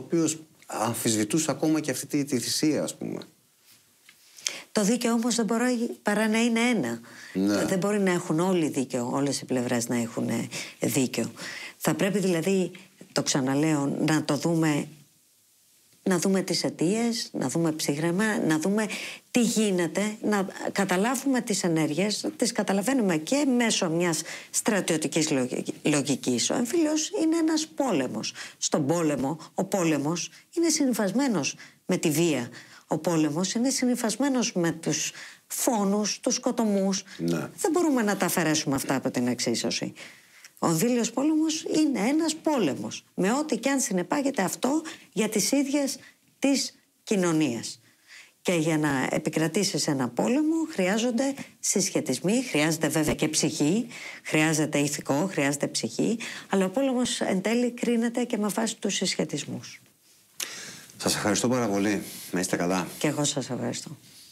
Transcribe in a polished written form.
οποίος αμφισβητούσε ακόμα και αυτή τη θυσία, ας πούμε. Το δίκαιο όμως δεν μπορεί παρά να είναι ένα. Ναι. Δεν μπορεί να έχουν όλοι δίκαιο, όλες οι πλευρές να έχουν δίκαιο. Θα πρέπει δηλαδή, το ξαναλέω, να το δούμε, να δούμε τις αιτίες, να δούμε ψύχραιμα, να δούμε τι γίνεται, να καταλάβουμε τις ενέργειες, τις καταλαβαίνουμε και μέσω μιας στρατιωτικής λογικής. Ο εμφύλιος είναι ένας πόλεμος. Στον πόλεμο, ο πόλεμος είναι συνυφασμένος με τη βία. Ο πόλεμος είναι συνυφασμένος με τους φόνους, τους σκοτωμούς. Ναι. Δεν μπορούμε να τα αφαιρέσουμε αυτά από την εξίσωση. Ο εμφύλιος πόλεμος είναι ένας πόλεμος, με ό,τι και αν συνεπάγεται αυτό για τις ίδιες της κοινωνίας. Και για να επικρατήσεις ένα πόλεμο χρειάζονται συσχετισμοί, χρειάζεται βέβαια και ψυχή, χρειάζεται ηθικό, χρειάζεται ψυχή, αλλά ο πόλεμος εν τέλει κρίνεται και με βάση τους συσχετισμούς. Σας ευχαριστώ πάρα πολύ. Να είστε καλά. Και εγώ σας ευχαριστώ.